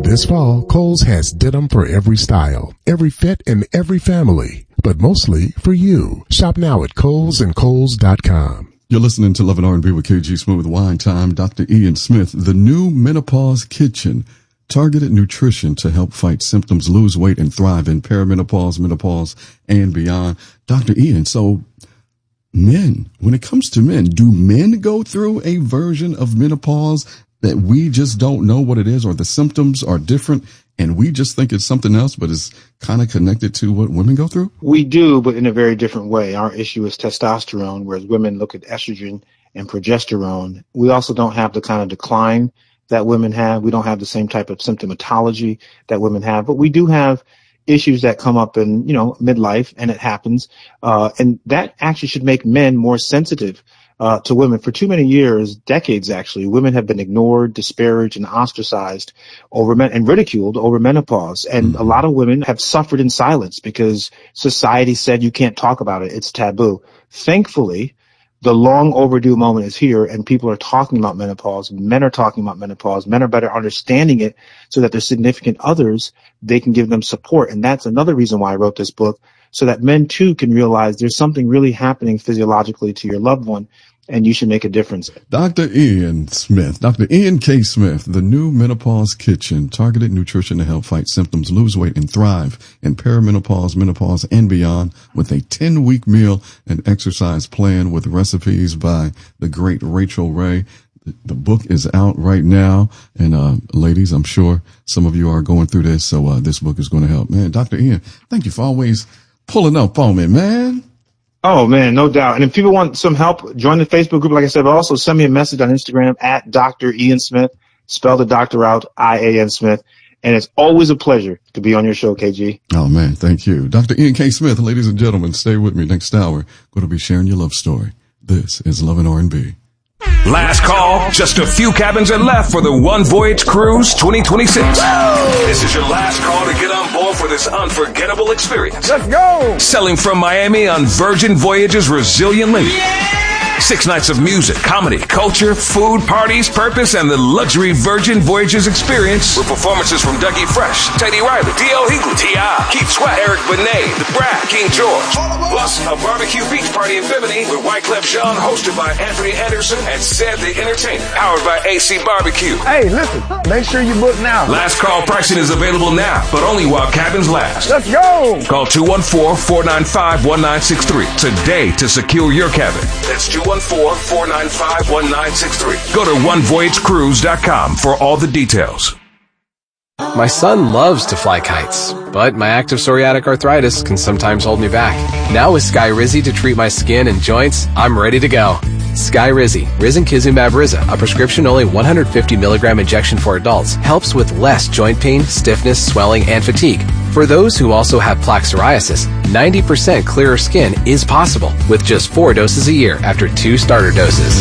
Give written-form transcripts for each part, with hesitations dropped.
This fall, Kohl's has denim for every style, every fit, and every family, but mostly for you. Shop now at Kohl's and Kohl's.com. You're listening to Love and R&B with KG Smooth Wine Time. Dr. Ian Smith, the new Menopause Kitchen, targeted nutrition to help fight symptoms, lose weight, and thrive in perimenopause, menopause, and beyond. Dr. Ian, so men, when it comes to men, do men go through a version of menopause that we just don't know what it is, or the symptoms are different and we just think it's something else, but it's kind of connected to what women go through? We do, but in a very different way. Our issue is testosterone, whereas women look at estrogen and progesterone. We also don't have the kind of decline that women have. We don't have the same type of symptomatology that women have, but we do have issues that come up in, midlife, and it happens. And that actually should make men more sensitive to women. For too many years, decades actually, women have been ignored, disparaged, and ostracized and ridiculed over menopause. And a lot of women have suffered in silence because society said you can't talk about it. It's taboo. Thankfully, the long overdue moment is here, and people are talking about menopause. Men are talking about menopause. Men are better understanding it so that their significant others, they can give them support. And that's another reason why I wrote this book, so that men too can realize there's something really happening physiologically to your loved one, and you should make a difference. Dr. Ian Smith, Dr. Ian K. Smith, the new Menopause Kitchen, targeted nutrition to help fight symptoms, lose weight, and thrive in perimenopause, menopause, and beyond, with a 10-week meal and exercise plan with recipes by the great Rachel Ray. The book is out right now, and ladies, I'm sure some of you are going through this, so this book is going to help. Man, Dr. Ian, thank you for always pulling up on me, man. Oh, man, no doubt. And if people want some help, join the Facebook group, like I said, but also send me a message on Instagram at Dr. Ian Smith. Spell the doctor out, I-A-N Smith. And it's always a pleasure to be on your show, KG. Oh, man, thank you. Dr. Ian K. Smith, ladies and gentlemen, stay with me. Next hour, going to be sharing your love story. This is Love and R&B. Last call. Just a few cabins are left for the One Voyage Cruise 2026. This is your last call to get on board for this unforgettable experience. Let's go! Sailing from Miami on Virgin Voyages Resilient Lady. Yeah! 6 nights of music, comedy, culture, food, parties, purpose, and the luxury Virgin Voyages experience with performances from Dougie Fresh, Teddy Riley, D.L. Hughley, T.I., Keith Sweat, Eric Benet, The Brat, King George. Plus, a barbecue beach party in Bimini with Wyclef Jean, hosted by Anthony Anderson and Ced the Entertainer, powered by AC Barbecue. Hey, listen, make sure you book now. Last call pricing is available now, but only while cabins last. Let's go! Call 214-495-1963 today to secure your cabin. That's 214-495-1963. Go to onevoyagecruise.com for all the details. My son loves to fly kites, but my active psoriatic arthritis can sometimes hold me back. Now with Skyrizi to treat my skin and joints, I'm ready to go. Skyrizi, risankizumab Riza, a prescription-only 150 milligram injection for adults, helps with less joint pain, stiffness, swelling, and fatigue. For those who also have plaque psoriasis, 90% clearer skin is possible with just 4 doses a year after 2 starter doses.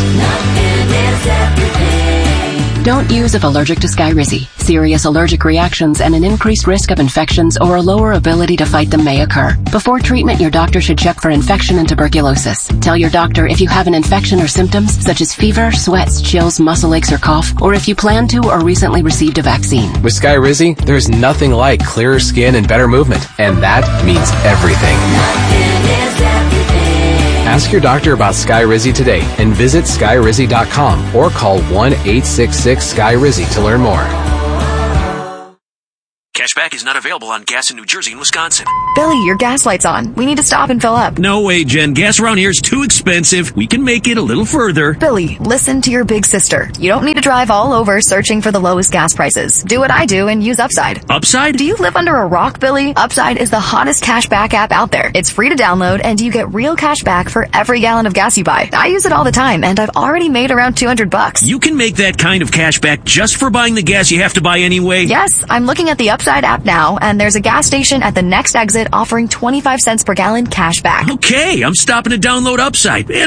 Don't use if allergic to Skyrizi. Serious allergic reactions and an increased risk of infections or a lower ability to fight them may occur. Before treatment, your doctor should check for infection and tuberculosis. Tell your doctor if you have an infection or symptoms such as fever, sweats, chills, muscle aches, or cough, or if you plan to or recently received a vaccine. With Skyrizi, there's nothing like clearer skin and better movement, and that means everything. Ask your doctor about Skyrizi today and visit Skyrizi.com or call 1-866-SKYRIZI to learn more. Cashback is not available on gas in New Jersey and Wisconsin. Billy, your gas light's on. We need to stop and fill up. No way, Jen. Gas around here is too expensive. We can make it a little further. Billy, listen to your big sister. You don't need to drive all over searching for the lowest gas prices. Do what I do and use Upside. Upside? Do you live under a rock, Billy? Upside is the hottest cashback app out there. It's free to download, and you get real cash back for every gallon of gas you buy. I use it all the time, and I've already made around $200. You can make that kind of cash back just for buying the gas you have to buy anyway? Yes, I'm looking at the Upside app now, and there's a gas station at the next exit offering 25 cents per gallon cash back. Okay, I'm stopping to download Upside.